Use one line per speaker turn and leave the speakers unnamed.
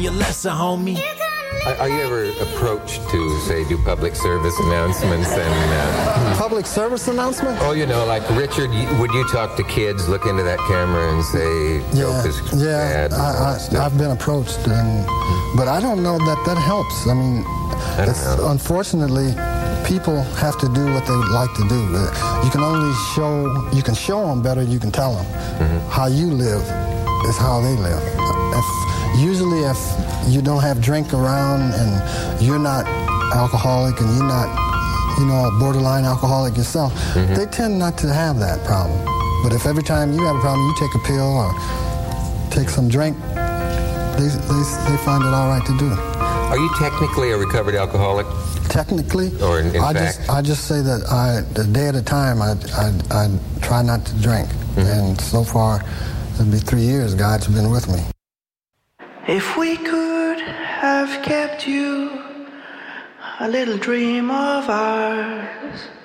You're lesser, homie.
Are you ever approached to, say, do public service announcements and...
Public service announcement?
Oh, you know, like Richard, would you talk to kids, look into that camera and say, joke is bad?
I've been approached, but I don't know that helps. I mean, unfortunately, people have to do what they would like to do. You can show them better than you can tell them. How you live is how they live. Usually if you don't have drink around and you're not alcoholic and you're not, a borderline alcoholic yourself, they tend not to have that problem. But if every time you have a problem, you take a pill or take some drink, they find it all right to do it.
Are you technically a recovered alcoholic?
Technically?
Or in fact?
I just say that a day at a time, I try not to drink. And so far, it'll be 3 years God's been with me.
If we could have kept you, a little dream of ours